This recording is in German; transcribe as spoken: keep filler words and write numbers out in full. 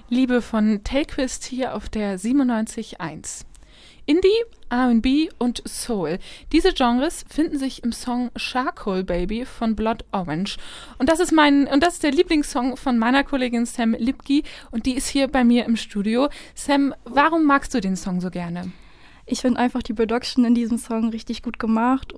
Liebe von Telquist hier auf der siebenundneunzig Komma eins. Indie, R und B und Soul. Diese Genres finden sich im Song Charcoal Baby von Blood Orange. Und das ist mein und das ist der Lieblingssong von meiner Kollegin Sam Lipke und die ist hier bei mir im Studio. Sam, warum magst du den Song so gerne? Ich finde einfach die Production in diesem Song richtig gut gemacht